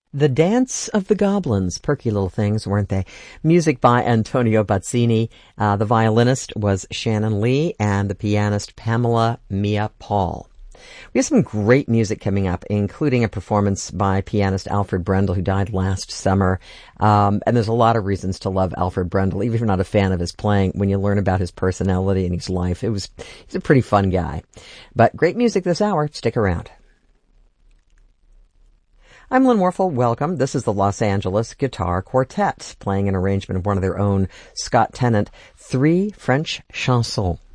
The Dance of the Goblins. Perky little things, weren't they? Music by Antonio Bazzini. The violinist was Shannon Lee, and the pianist Pamela Mia Paul. We have some great music coming up, including a performance by pianist Alfred Brendel, who died last summer. And there's a lot of reasons to love Alfred Brendel, even if you're not a fan of his playing. When you learn about his personality and his life, he's a pretty fun guy. But great music this hour. Stick around. I'm Lynn Warfel. Welcome. This is the Los Angeles Guitar Quartet, playing an arrangement of one of their own, Scott Tennant, 3 French chansons.